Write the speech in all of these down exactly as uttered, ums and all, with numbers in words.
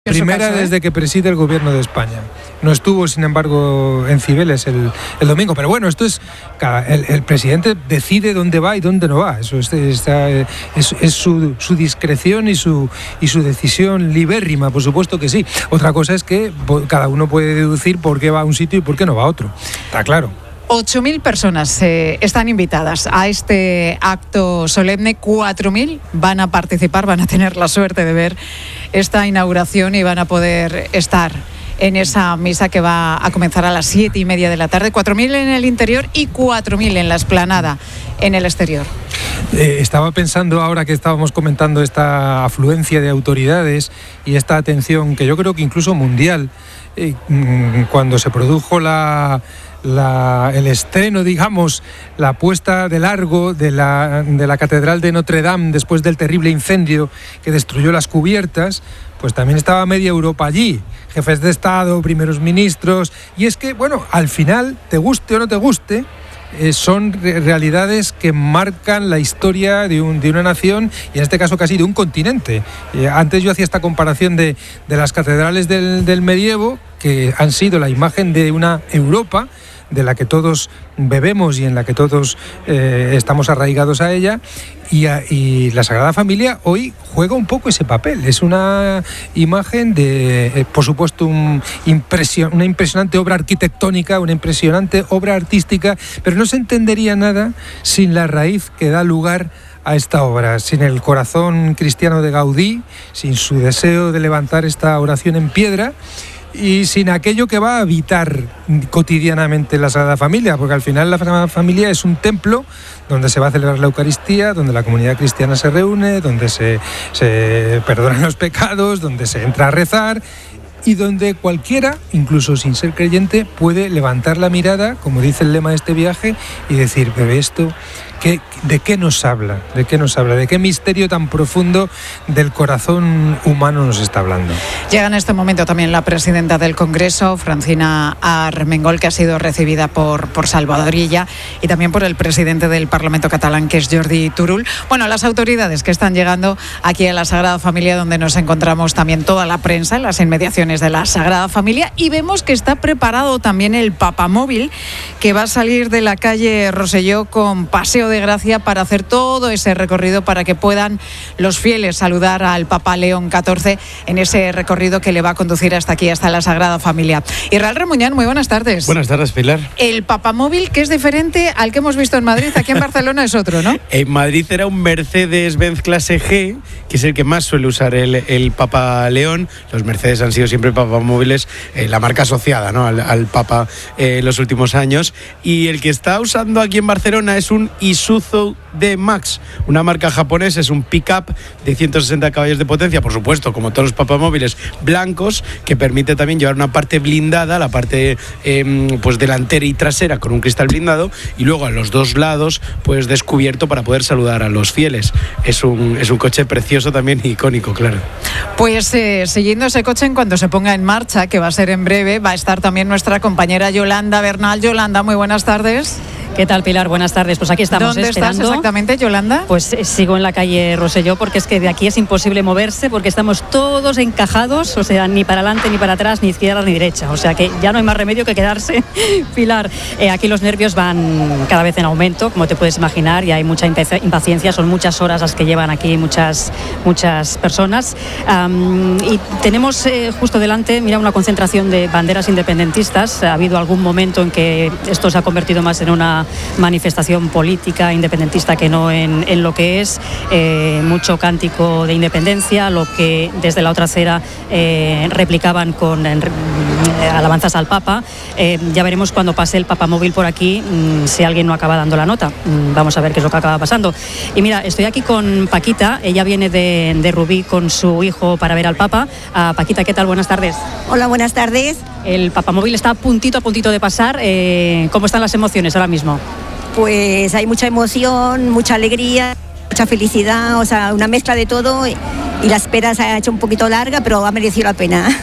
Primera caso, ¿eh? Desde que preside el gobierno de España. No estuvo, sin embargo, en Cibeles el, el domingo. Pero bueno, esto es... El, el presidente decide dónde va y dónde no va. Eso es, está, es, es su, su discreción y su, y su decisión libérrima, por supuesto que sí. Otra cosa es que cada uno puede deducir por qué va a un sitio y por qué no va a otro. Está claro. ocho mil personas eh, están invitadas a este acto solemne. cuatro mil van a participar, van a tener la suerte de ver esta inauguración y van a poder estar en esa misa que va a comenzar a las siete y media de la tarde. cuatro mil en el interior y cuatro mil en la explanada, en el exterior. Eh, estaba pensando ahora que estábamos comentando esta afluencia de autoridades y esta atención que yo creo que incluso mundial, eh, cuando se produjo la... La, el estreno, digamos, la puesta de largo de la, de la Catedral de Notre Dame después del terrible incendio que destruyó las cubiertas, pues también estaba media Europa allí, jefes de Estado, primeros ministros, y es que, bueno, al final, te guste o no te guste, eh, son re- realidades que marcan la historia de, un, de una nación y en este caso casi de un continente. Eh, antes yo hacía esta comparación de, de las catedrales del, del medievo, que han sido la imagen de una Europa de la que todos bebemos y en la que todos eh, estamos arraigados a ella, y, a, y la Sagrada Familia hoy juega un poco ese papel. Es una imagen de, eh, por supuesto, un impresion, una impresionante obra arquitectónica, una impresionante obra artística, pero no se entendería nada sin la raíz que da lugar a esta obra, sin el corazón cristiano de Gaudí, sin su deseo de levantar esta oración en piedra, y sin aquello que va a habitar cotidianamente la Sagrada Familia, porque al final la Sagrada Familia es un templo donde se va a celebrar la Eucaristía, donde la comunidad cristiana se reúne, donde se, se perdonan los pecados, donde se entra a rezar y donde cualquiera, incluso sin ser creyente, puede levantar la mirada, como dice el lema de este viaje, y decir, pero esto... ¿Qué, ¿De qué nos habla? ¿De qué nos habla? ¿De qué misterio tan profundo del corazón humano nos está hablando? Llega en este momento también la presidenta del Congreso, Francina Armengol, que ha sido recibida por, por Salvador Illa y también por el presidente del Parlamento catalán, que es Jordi Turull. Bueno, las autoridades que están llegando aquí a la Sagrada Familia, donde nos encontramos también toda la prensa, en las inmediaciones de la Sagrada Familia, y vemos que está preparado también el papamóvil, que va a salir de la calle Rosselló con Paseo de Gracia para hacer todo ese recorrido para que puedan los fieles saludar al Papa León catorce en ese recorrido que le va a conducir hasta aquí, hasta la Sagrada Familia. Israel Remuñán, muy buenas tardes. Buenas tardes, Pilar. El papamóvil, que es diferente al que hemos visto en Madrid, aquí en Barcelona es otro, ¿no? En Madrid era un Mercedes-Benz clase G, que es el que más suele usar el, el Papa León. Los Mercedes han sido siempre papamóviles, eh, la marca asociada, ¿no?, al, al Papa eh, en los últimos años. Y el que está usando aquí en Barcelona es un Isuzu D-Max, una marca japonesa, es un pick-up de ciento sesenta caballos de potencia, por supuesto, como todos los papamóviles, blancos, que permite también llevar una parte blindada, la parte eh, pues delantera y trasera con un cristal blindado, y luego a los dos lados pues descubierto para poder saludar a los fieles. Es un, es un coche precioso también, icónico, claro. Pues eh, siguiendo ese coche, en cuanto se ponga en marcha, que va a ser en breve, va a estar también nuestra compañera Yolanda Bernal. Yolanda, muy buenas tardes. ¿Qué tal, Pilar? Buenas tardes. Pues aquí estamos ¿Dónde esperando. estás exactamente, Yolanda? Pues eh, sigo en la calle Rosselló, porque es que de aquí es imposible moverse, porque estamos todos encajados, o sea, ni para adelante, ni para atrás, ni izquierda, ni derecha. O sea que ya no hay más remedio que quedarse, Pilar. Eh, aquí los nervios van cada vez en aumento, como te puedes imaginar, y hay mucha impaciencia. Son muchas horas las que llevan aquí muchas, muchas personas. Um, y tenemos eh, justo delante, mira, una concentración de banderas independentistas. Ha habido algún momento en que esto se ha convertido más en una manifestación política independentista que no en, en lo que es, eh, mucho cántico de independencia, lo que desde la otra acera eh, replicaban con eh, alabanzas al Papa. Eh, ya veremos cuando pase el papamóvil por aquí, mmm, si alguien no acaba dando la nota. Mm, vamos a ver qué es lo que acaba pasando. Y mira, estoy aquí con Paquita, ella viene de, de Rubí con su hijo para ver al Papa. Uh, Paquita, ¿qué tal? Buenas tardes. Hola, buenas tardes. El papamóvil está a puntito a puntito de pasar. Eh, ¿Cómo están las emociones ahora mismo? Pues hay mucha emoción, mucha alegría, mucha felicidad, o sea, una mezcla de todo, y la espera se ha hecho un poquito larga, pero ha merecido la pena.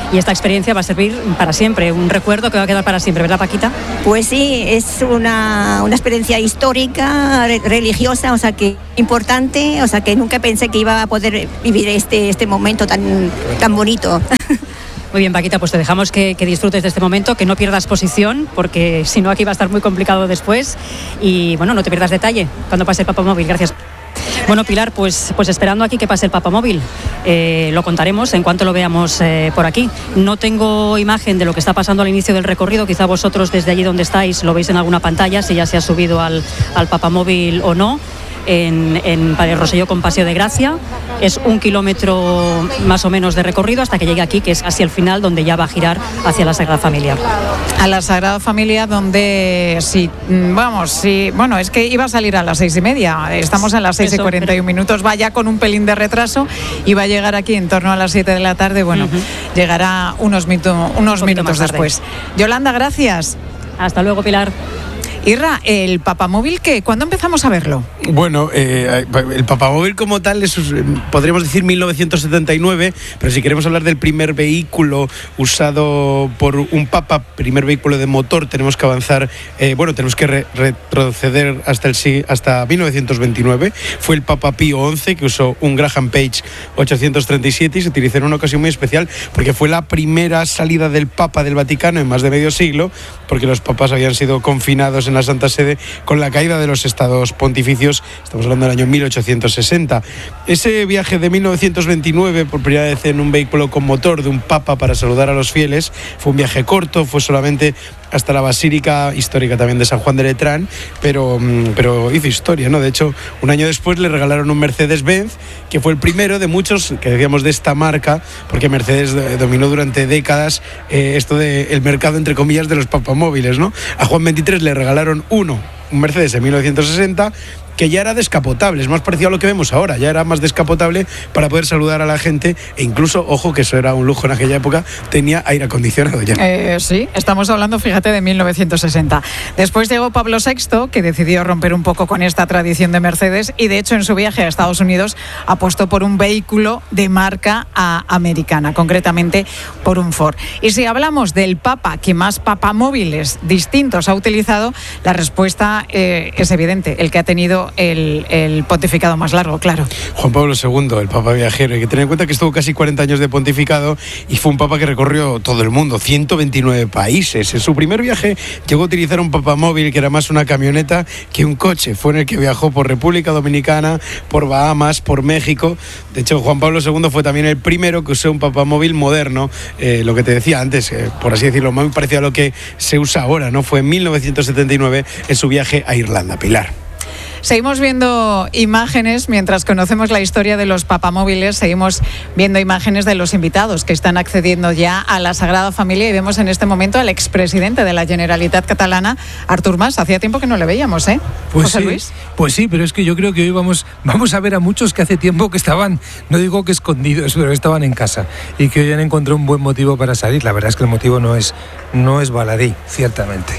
y esta experiencia va a servir para siempre, un recuerdo que va a quedar para siempre, ¿verdad, Paquita? Pues sí, es una, una experiencia histórica, re- religiosa, o sea que importante, o sea que nunca pensé que iba a poder vivir este, este momento tan, tan bonito. Muy bien, Paquita, pues te dejamos que, que disfrutes de este momento, que no pierdas posición, porque si no aquí va a estar muy complicado después. Y bueno, no te pierdas detalle cuando pase el papamóvil. Gracias. Bueno, Pilar, pues, pues esperando aquí que pase el papamóvil. Eh, lo contaremos en cuanto lo veamos eh, por aquí. No tengo imagen de lo que está pasando al inicio del recorrido. Quizá vosotros desde allí donde estáis lo veis en alguna pantalla, si ya se ha subido al, al papamóvil o no. En, en Padre Rosselló con Paseo de Gracia. Es un kilómetro más o menos de recorrido hasta que llegue aquí, que es casi el final, donde ya va a girar hacia la Sagrada Familia. A la Sagrada Familia, donde sí, vamos, sí, bueno, es que iba a salir a las seis y media. Estamos a las seis y cuarenta y un minutos, va ya con un pelín de retraso y va a llegar aquí en torno a las siete de la tarde. Bueno, uh-huh. llegará unos, mitu- unos minutos después. Yolanda, gracias. Hasta luego, Pilar. Irra, ¿el papamóvil qué? ¿Cuándo empezamos a verlo? Bueno, eh, el papamóvil como tal es, podríamos decir, mil novecientos setenta y nueve, pero si queremos hablar del primer vehículo usado por un papa, primer vehículo de motor, tenemos que avanzar, eh, bueno, tenemos que re- retroceder hasta, el, hasta mil novecientos veintinueve. Fue el Papa Pío once que usó un Graham Page ochocientos treinta y siete y se utilizó en una ocasión muy especial porque fue la primera salida del Papa del Vaticano en más de medio siglo, porque los papas habían sido confinados en la Santa Sede con la caída de los estados pontificios. Estamos hablando del año mil ochocientos sesenta. Ese viaje de mil novecientos veintinueve, por primera vez en un vehículo con motor de un papa para saludar a los fieles, fue un viaje corto, fue solamente hasta la Basílica Histórica también de San Juan de Letrán, pero, pero hizo historia, ¿no? De hecho, un año después le regalaron un Mercedes-Benz, que fue el primero de muchos que decíamos de esta marca, porque Mercedes dominó durante décadas eh, esto del mercado, entre comillas, de los papamóviles, ¿no? A Juan veintitrés le regalaron uno, un Mercedes en mil novecientos sesenta, que ya era descapotable, es más parecido a lo que vemos ahora, ya era más descapotable para poder saludar a la gente e incluso, ojo, que eso era un lujo en aquella época, tenía aire acondicionado ya. Eh, sí, estamos hablando, fíjate, de mil novecientos sesenta. Después llegó Pablo sexto, que decidió romper un poco con esta tradición de Mercedes y de hecho en su viaje a Estados Unidos apostó por un vehículo de marca a, americana, concretamente por un Ford. Y si hablamos del Papa que más papamóviles distintos ha utilizado, la respuesta eh, es evidente, el que ha tenido El, el pontificado más largo, claro. Juan Pablo segundo, el Papa viajero. Hay que tener en cuenta que estuvo casi cuarenta años de pontificado y fue un Papa que recorrió todo el mundo, ciento veintinueve países. En su primer viaje llegó a utilizar un papamóvil que era más una camioneta que un coche. Fue en el que viajó por República Dominicana, por Bahamas, por México. De hecho, Juan Pablo segundo fue también el primero que usó un papamóvil moderno, eh, lo que te decía antes, eh, por así decirlo, muy parecido a lo que se usa ahora, ¿no? Fue en mil novecientos setenta y nueve en su viaje a Irlanda. Pilar. Seguimos viendo imágenes, mientras conocemos la historia de los papamóviles, seguimos viendo imágenes de los invitados que están accediendo ya a la Sagrada Familia y vemos en este momento al expresidente de la Generalitat Catalana, Artur Mas. Hacía tiempo que no le veíamos, ¿eh? Pues José sí, Luis. Pues sí, pero es que yo creo que hoy vamos, vamos a ver a muchos que hace tiempo que estaban, no digo que escondidos, pero estaban en casa y que hoy han encontrado un buen motivo para salir. La verdad es que el motivo no es, no es baladí, ciertamente.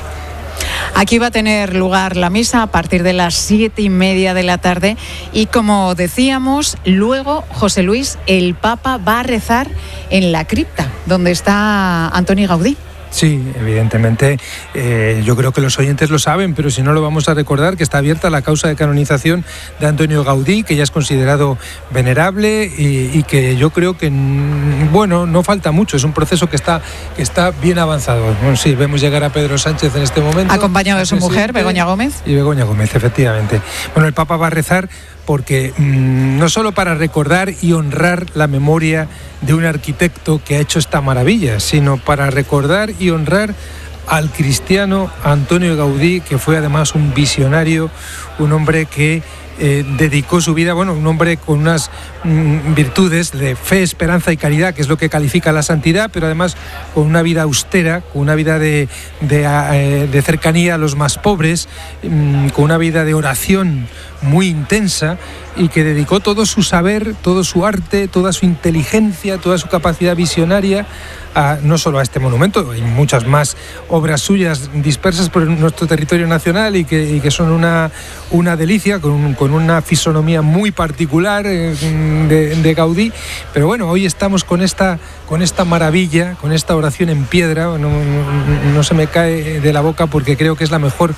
Aquí va a tener lugar la misa a partir de las siete y media de la tarde y, como decíamos, luego, José Luis, el Papa va a rezar en la cripta donde está Antoni Gaudí. Sí, evidentemente, eh, yo creo que los oyentes lo saben, pero si no lo vamos a recordar, que está abierta la causa de canonización de Antonio Gaudí, que ya es considerado venerable y, y que yo creo que, bueno, no falta mucho, es un proceso que está, que está bien avanzado. Bueno, sí, vemos llegar a Pedro Sánchez en este momento. Acompañado de su mujer, Begoña Gómez. Y Begoña Gómez, efectivamente. Bueno, el Papa va a rezar porque mmm, no solo para recordar y honrar la memoria de un arquitecto que ha hecho esta maravilla, sino para recordar y honrar al cristiano Antonio Gaudí, que fue además un visionario, un hombre que eh, dedicó su vida, bueno, un hombre con unas mm, virtudes de fe, esperanza y caridad, que es lo que califica la santidad, pero además con una vida austera, con una vida de, de, eh, de cercanía a los más pobres, mm, con una vida de oración muy intensa, y que dedicó todo su saber, todo su arte, toda su inteligencia, toda su capacidad visionaria a, no solo a este monumento, hay muchas más obras suyas dispersas por nuestro territorio nacional y que, y que son una, una delicia, con, con una fisonomía muy particular eh, de, de Gaudí, pero bueno, hoy estamos con esta, con esta maravilla, con esta oración en piedra, no, no, no se me cae de la boca porque creo que es la mejor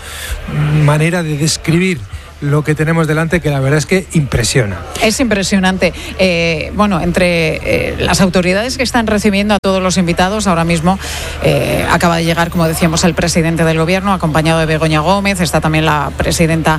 manera de describir lo que tenemos delante, que la verdad es que impresiona. Es impresionante. Eh, bueno, entre eh, las autoridades que están recibiendo a todos los invitados, ahora mismo eh, acaba de llegar, como decíamos, el presidente del Gobierno, acompañado de Begoña Gómez, está también la presidenta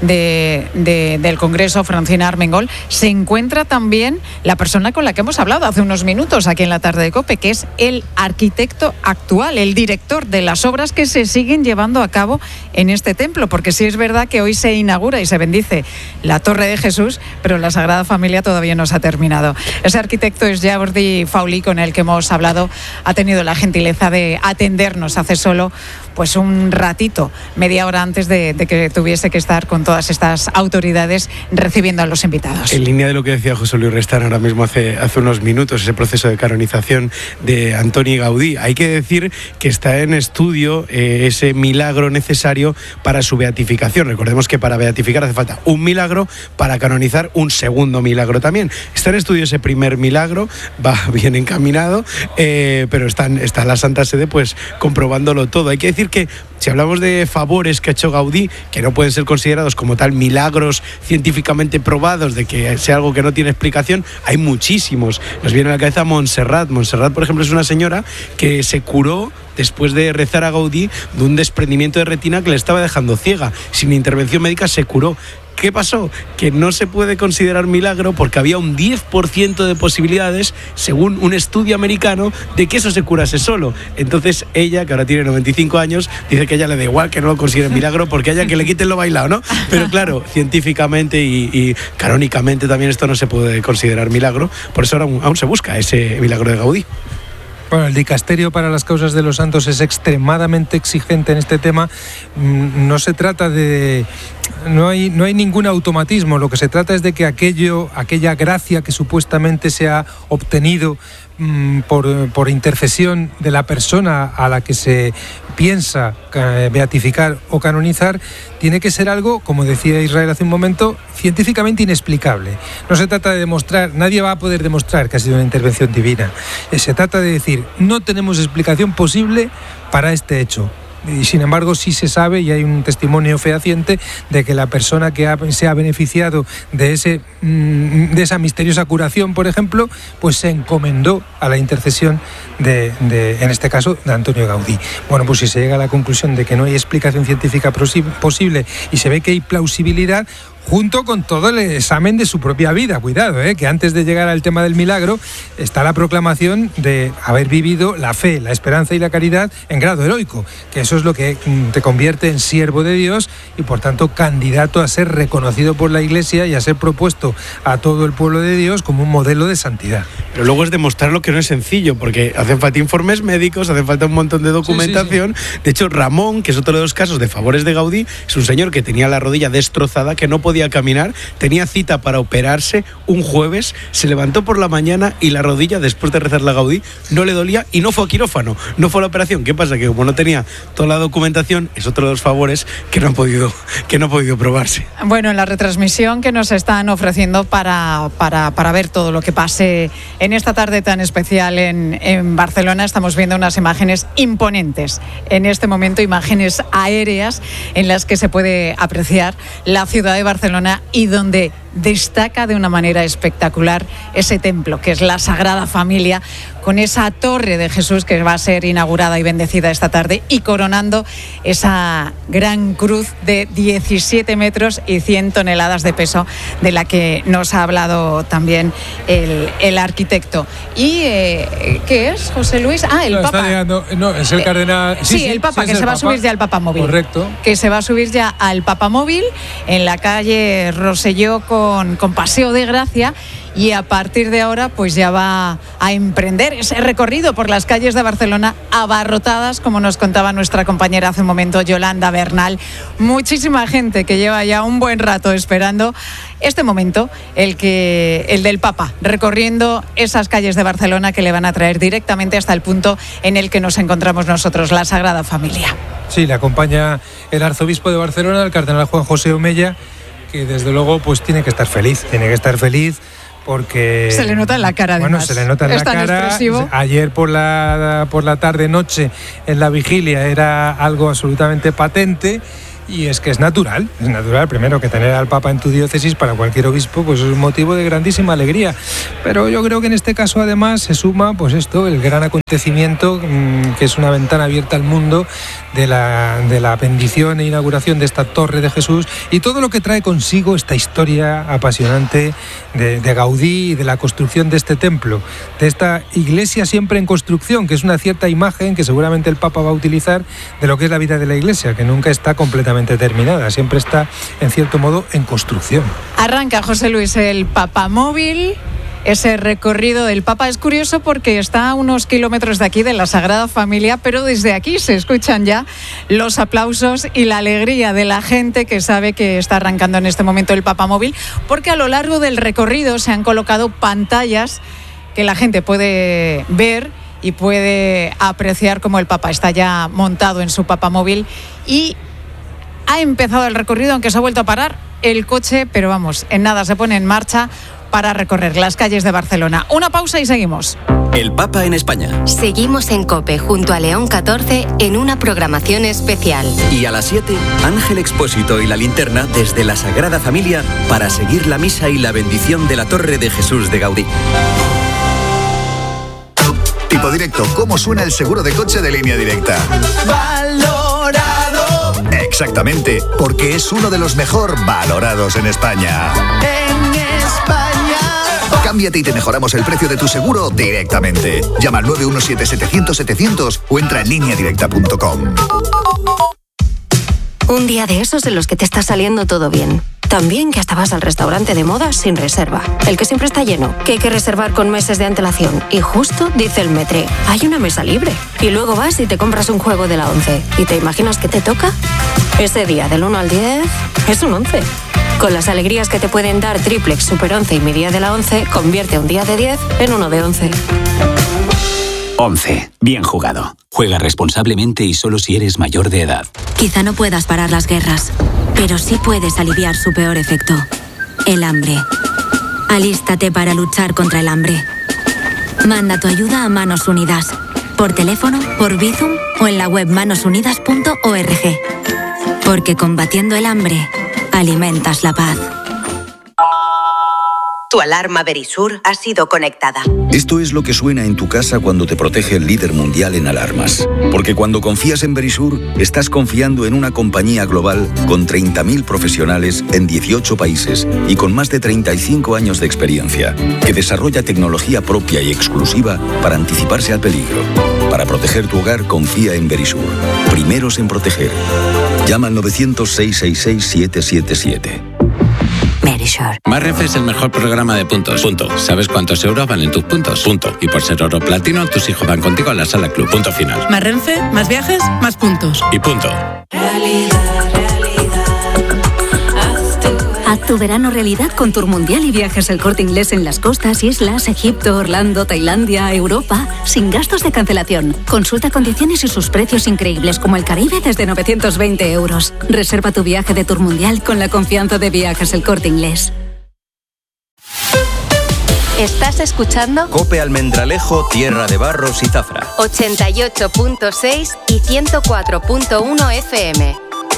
de, de, del Congreso, Francina Armengol. Se encuentra también la persona con la que hemos hablado hace unos minutos aquí en la tarde de COPE, que es el arquitecto actual, el director de las obras que se siguen llevando a cabo en este templo, porque sí es verdad que hoy se inaugura y se bendice la Torre de Jesús, pero la Sagrada Familia todavía no se ha terminado. Ese arquitecto es Jordi Faulí, con el que hemos hablado. Ha tenido la gentileza de atendernos hace solo pues un ratito, media hora antes de, de que tuviese que estar con todas estas autoridades recibiendo a los invitados. En línea de lo que decía José Luis Restán ahora mismo hace, hace unos minutos, ese proceso de canonización de Antoni Gaudí, hay que decir que está en estudio eh, ese milagro necesario para su beatificación. Recordemos que para beatificar hace falta un milagro, para canonizar un segundo milagro también. Está en estudio ese primer milagro, va bien encaminado, eh, pero está, está la Santa Sede pues comprobándolo todo. Hay que decir que si hablamos de favores que ha hecho Gaudí, que no pueden ser considerados como tal milagros científicamente probados de que sea algo que no tiene explicación, hay muchísimos. Nos viene a la cabeza Montserrat. Montserrat, por ejemplo, es una señora que se curó después de rezar a Gaudí de un desprendimiento de retina que le estaba dejando ciega. Sin intervención médica se curó. ¿Qué pasó? Que no se puede considerar milagro porque había un diez por ciento de posibilidades, según un estudio americano, de que eso se curase solo. Entonces ella, que ahora tiene noventa y cinco años, dice que a ella le da igual que no lo considere milagro porque a ella que le quiten lo bailado, ¿no? Pero claro, científicamente y, y canónicamente también esto no se puede considerar milagro, por eso aún, aún se busca ese milagro de Gaudí. Bueno, el Dicasterio para las Causas de los Santos es extremadamente exigente en este tema. No se trata de... No hay, no hay ningún automatismo. Lo que se trata es de que aquello, aquella gracia que supuestamente se ha obtenido mmm, por, por intercesión de la persona a la que se piensa eh, beatificar o canonizar, tiene que ser algo, como decía Israel hace un momento, científicamente inexplicable. No se trata de demostrar, nadie va a poder demostrar que ha sido una intervención divina. Se trata de decir, no tenemos explicación posible para este hecho. Y sin embargo sí se sabe, y hay un testimonio fehaciente de que la persona que ha, se ha beneficiado de ese de esa misteriosa curación, por ejemplo, pues se encomendó a la intercesión de, de en este caso de Antonio Gaudí. Bueno, pues si se llega a la conclusión de que no hay explicación científica posible y se ve que hay plausibilidad, junto con todo el examen de su propia vida, cuidado, ¿eh? que antes de llegar al tema del milagro está la proclamación de haber vivido la fe, la esperanza y la caridad en grado heroico, que eso es lo que te convierte en siervo de Dios y por tanto candidato a ser reconocido por la Iglesia y a ser propuesto a todo el pueblo de Dios como un modelo de santidad. Pero luego es demostrar lo que no es sencillo, porque hacen falta informes médicos, hacen falta un montón de documentación. Sí, sí, sí. De hecho, Ramón, que es otro de los casos de favores de Gaudí, es un señor que tenía la rodilla destrozada, que no podía podía caminar, tenía cita para operarse un jueves, se levantó por la mañana y la rodilla, después de rezar la Gaudí, no le dolía y no fue a quirófano, no fue a la operación. ¿Qué pasa? Que como no tenía toda la documentación, es otro de los favores que no han podido, que no ha podido probarse. Bueno, en la retransmisión que nos están ofreciendo para, para, para ver todo lo que pase en esta tarde tan especial en, en Barcelona, estamos viendo unas imágenes imponentes. En este momento, imágenes aéreas en las que se puede apreciar la ciudad de Barcelona y donde destaca de una manera espectacular ese templo que es la Sagrada Familia, con esa torre de Jesús que va a ser inaugurada y bendecida esta tarde, y coronando esa gran cruz de diecisiete metros y cien toneladas de peso de la que nos ha hablado también el, el arquitecto. ¿Y eh, qué es, José Luis? Ah, el no, Papa. Está llegando, no, es el cardenal. Sí, sí, sí el Papa, sí, que es se va Papa. a subir ya al Papamóvil. Correcto. Que se va a subir ya al Papamóvil en la calle Rosselló con, con Paseo de Gracia. y a partir de ahora pues ya va a emprender ese recorrido por las calles de Barcelona abarrotadas, como nos contaba nuestra compañera hace un momento, Yolanda Bernal. Muchísima gente que lleva ya un buen rato esperando este momento, el que el del Papa, recorriendo esas calles de Barcelona que le van a traer directamente hasta el punto en el que nos encontramos nosotros, la Sagrada Familia. Sí, le acompaña el arzobispo de Barcelona, el cardenal Juan José Omella, que desde luego pues tiene que estar feliz, tiene que estar feliz porque... Se le nota en la cara, además. Bueno, se le nota en es la cara. Expresivo. Ayer por la, por la tarde-noche, en la vigilia, era algo absolutamente patente. Y es que es natural, es natural, primero, que tener al Papa en tu diócesis para cualquier obispo pues es un motivo de grandísima alegría. Pero yo creo que en este caso además se suma pues esto, el gran acontecimiento mmm, que es una ventana abierta al mundo de la, de la bendición e inauguración de esta Torre de Jesús y todo lo que trae consigo esta historia apasionante de, de Gaudí y de la construcción de este templo, de esta iglesia siempre en construcción, que es una cierta imagen que seguramente el Papa va a utilizar de lo que es la vida de la iglesia, que nunca está completamente terminada, siempre está en cierto modo en construcción. Arranca, José Luis, el Papamóvil, ese recorrido del Papa. Es curioso porque está a unos kilómetros de aquí, de la Sagrada Familia, pero desde aquí se escuchan ya los aplausos y la alegría de la gente que sabe que está arrancando en este momento el Papamóvil, porque a lo largo del recorrido se han colocado pantallas que la gente puede ver y puede apreciar cómo el Papa está ya montado en su Papamóvil y ha empezado el recorrido, aunque se ha vuelto a parar el coche, pero vamos, en nada se pone en marcha para recorrer las calles de Barcelona. Una pausa y seguimos. El Papa en España. Seguimos en COPE junto a León catorce en una programación especial. Y a las siete, Ángel Expósito y la linterna desde la Sagrada Familia para seguir la misa y la bendición de la Torre de Jesús de Gaudí. Tipo directo, ¿cómo suena el seguro de coche de Línea Directa? Valorado. Exactamente, porque es uno de los mejor valorados en España. En España. Cámbiate y te mejoramos el precio de tu seguro directamente. Llama al nueve uno siete, setecientos, setecientos o entra en línea directa punto com. Un día de esos en los que te está saliendo todo bien. También que hasta vas al restaurante de moda sin reserva. El que siempre está lleno, que hay que reservar con meses de antelación. Y justo dice el metre, hay una mesa libre. Y luego vas y te compras un juego de la once. ¿Y te imaginas que te toca? Ese día del uno al diez es un once. Con las alegrías que te pueden dar Triplex, Super once y mi día de la once, convierte un día de diez en uno de once. once. Bien jugado. Juega responsablemente y solo si eres mayor de edad. Quizá no puedas parar las guerras, pero sí puedes aliviar su peor efecto, el hambre. Alístate para luchar contra el hambre. Manda tu ayuda a Manos Unidas, por teléfono, por Bizum o en la web manos unidas punto org. Porque combatiendo el hambre, alimentas la paz. Tu alarma Verisur ha sido conectada. Esto es lo que suena en tu casa cuando te protege el líder mundial en alarmas. Porque cuando confías en Verisur, estás confiando en una compañía global con treinta mil profesionales en dieciocho países y con más de treinta y cinco años de experiencia, que desarrolla tecnología propia y exclusiva para anticiparse al peligro. Para proteger tu hogar, confía en Verisur. Primeros en proteger. Llama al novecientos, seiscientos sesenta y seis, siete siete siete. Verisur. Más Renfe es el mejor programa de puntos. Punto. ¿Sabes cuántos euros valen tus puntos? Punto. Y por ser oro platino, tus hijos van contigo a la sala club. Punto final. Más Renfe, más viajes, más puntos. Y punto. Realidad, realidad. Haz tu verano realidad con Tour Mundial y Viajes El Corte Inglés en las costas, islas, Egipto, Orlando, Tailandia, Europa, sin gastos de cancelación. Consulta condiciones y sus precios increíbles como el Caribe desde novecientos veinte euros. Reserva tu viaje de Tour Mundial con la confianza de Viajes El Corte Inglés. ¿Estás escuchando? COPE Almendralejo, Tierra de Barros y Zafra. ochenta y ocho punto seis y ciento cuatro punto uno F M.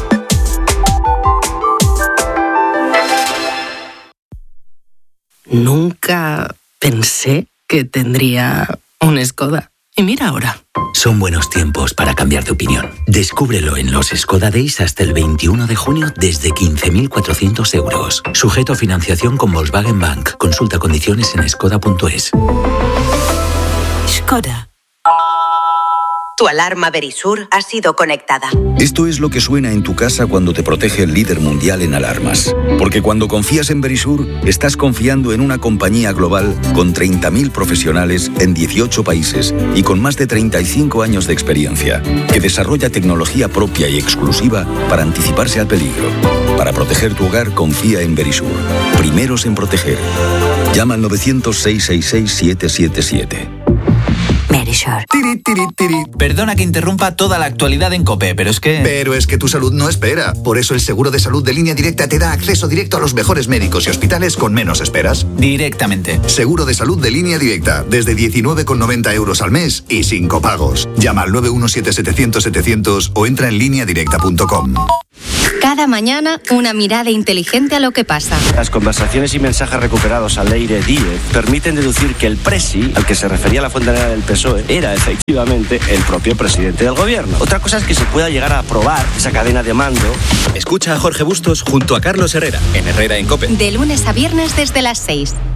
Nunca pensé que tendría un Skoda. Y mira ahora. Son buenos tiempos para cambiar de opinión. Descúbrelo en los Skoda Days hasta el veintiuno de junio desde quince mil cuatrocientos euros. Sujeto a financiación con Volkswagen Bank. Consulta condiciones en skoda punto es. Skoda. Tu alarma Verisur ha sido conectada. Esto es lo que suena en tu casa cuando te protege el líder mundial en alarmas. Porque cuando confías en Verisur, estás confiando en una compañía global con treinta mil profesionales en dieciocho países y con más de treinta y cinco años de experiencia, que desarrolla tecnología propia y exclusiva para anticiparse al peligro. Para proteger tu hogar, confía en Verisur. Primeros en proteger. Llama al novecientos, seiscientos sesenta y seis, siete siete siete. Verisur. Tiri, tiri, tiri. Perdona que interrumpa toda la actualidad en COPE, pero es que... Pero es que tu salud no espera. Por eso el seguro de salud de Línea Directa te da acceso directo a los mejores médicos y hospitales con menos esperas. Directamente. Seguro de salud de Línea Directa, desde diecinueve con noventa euros al mes y sin copagos. Llama al nueve uno siete, setecientos, setecientos o entra en línea directa punto com. Cada mañana, una mirada inteligente a lo que pasa. Las conversaciones y mensajes recuperados al Leire Díez permiten deducir que el presi, al que se refería la fontanera del P S O E, era efectivamente el propio presidente del gobierno. Otra cosa es que se pueda llegar a aprobar esa cadena de mando. Escucha a Jorge Bustos junto a Carlos Herrera, en Herrera en COPE. De lunes a viernes desde las seis.